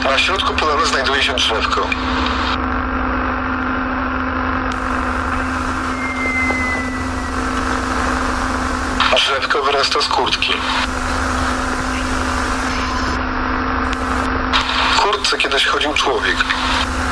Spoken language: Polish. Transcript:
Na środku polanu znajduje się drzewko. Drzewko wyrasta z kurtki. W kurtce kiedyś chodził człowiek.